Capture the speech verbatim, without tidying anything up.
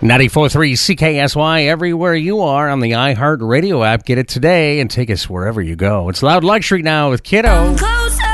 ninety-four point three C K S Y, everywhere you are on the iHeart Radio app. Get it today and take us wherever you go. It's Loud Luxury now with Kiddo. Closer.